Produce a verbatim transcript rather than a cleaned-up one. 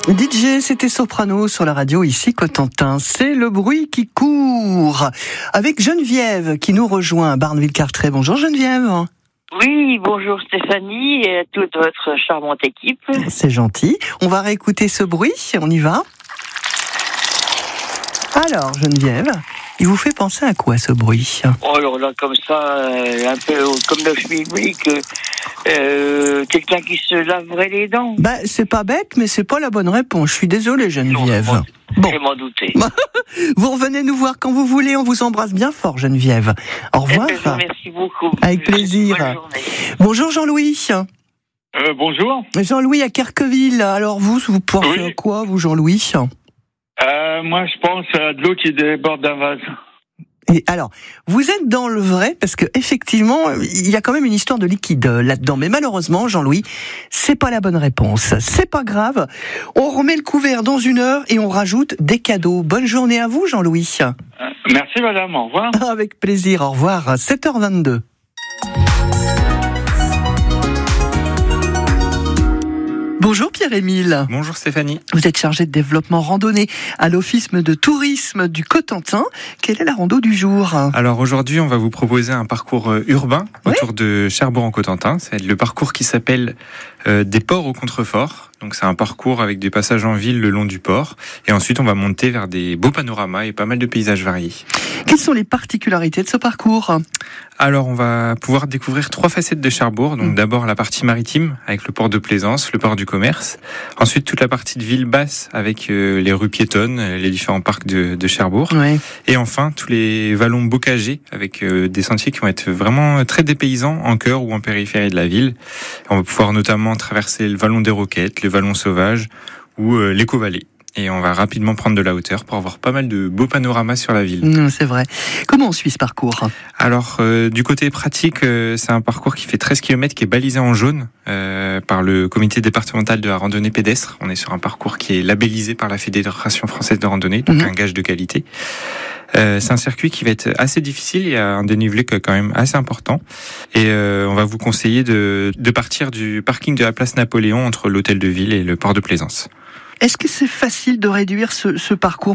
D J, c'était Soprano sur la radio ici Cotentin. C'est le bruit qui court. Avec Geneviève qui nous rejoint à Barneville-Carteret. Bonjour Geneviève. Oui, bonjour Stéphanie et à toute votre charmante équipe. C'est gentil. On va réécouter ce bruit. On y va. Alors Geneviève, il vous fait penser à quoi ce bruit? Oh alors là, comme ça, euh, un peu comme le schmilblick, euh, quelqu'un qui se laverait les dents. Bah, c'est pas bête, mais c'est pas la bonne réponse. Je suis désolée Geneviève. Non, bon. Je m'en doutais. Vous revenez nous voir quand vous voulez. On vous embrasse bien fort Geneviève. Au revoir. Eh ben, merci beaucoup. Avec plaisir. Bonne journée. Bonjour Jean-Louis. Euh, bonjour. Jean-Louis à Querqueville. Alors vous, vous pensez Oui. à quoi, vous Jean-Louis? Euh, moi, je pense à de l'eau qui déborde d'un vase. Et alors, vous êtes dans le vrai parce que effectivement, il y a quand même une histoire de liquide là-dedans. Mais malheureusement, Jean-Louis, c'est pas la bonne réponse. C'est pas grave. On remet le couvert dans une heure et on rajoute des cadeaux. Bonne journée à vous, Jean-Louis. Euh, merci, madame. Au revoir. Avec plaisir. Au revoir. sept heures vingt-deux. Bonjour Pierre-Émile. Bonjour Stéphanie. Vous êtes chargé de développement randonnée à l'Office de tourisme du Cotentin. Quelle est la rando du jour? Alors aujourd'hui, on va vous proposer un parcours urbain oui autour de Cherbourg-en-Cotentin. C'est le parcours qui s'appelle euh, des ports au contrefort. Donc c'est un parcours avec des passages en ville le long du port. Et ensuite, on va monter vers des beaux panoramas et pas mal de paysages variés. Quelles sont les particularités de ce parcours? Alors, on va pouvoir découvrir trois facettes de Cherbourg. Donc, mmh. d'abord la partie maritime avec le port de Plaisance, le port du commerce. Ensuite, toute la partie de ville basse avec euh, les rues piétonnes, les différents parcs de, de Cherbourg. Ouais. Et enfin, tous les vallons bocagés avec euh, des sentiers qui vont être vraiment très dépaysants en cœur ou en périphérie de la ville. On va pouvoir notamment traverser le vallon des Roquettes, le vallon sauvage ou euh, l'éco-vallée. Et on va rapidement prendre de la hauteur pour avoir pas mal de beaux panoramas sur la ville. Mmh, c'est vrai. Comment on suit ce parcours? Alors, euh, du côté pratique, euh, c'est un parcours qui fait treize kilomètres, qui est balisé en jaune euh, par le comité départemental de la randonnée pédestre. On est sur un parcours qui est labellisé par la Fédération française de randonnée, donc mmh. un gage de qualité. Euh, c'est un circuit qui va être assez difficile, il y a un dénivelé quand même assez important. Et euh, on va vous conseiller de, de partir du parking de la place Napoléon entre l'hôtel de ville et le port de Plaisance. Est-ce que c'est facile de réduire ce, ce parcours